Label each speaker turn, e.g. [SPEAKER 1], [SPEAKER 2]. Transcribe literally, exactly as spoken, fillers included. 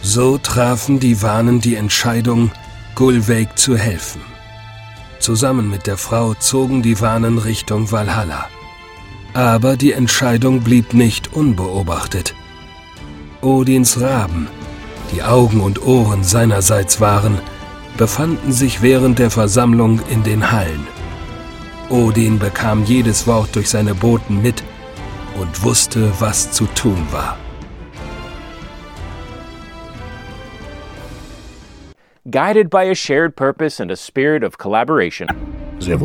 [SPEAKER 1] So trafen die Wanen die Entscheidung, Gulveig zu helfen. Zusammen mit der Frau zogen die Wanen Richtung Valhalla. Aber die Entscheidung blieb nicht unbeobachtet. Odins Raben, die Augen und Ohren seinerseits waren, befanden sich während der Versammlung in den Hallen. Odin bekam jedes Wort durch seine Boten mit und wusste, was zu tun war.
[SPEAKER 2] Guided by a shared purpose and a spirit of collaboration,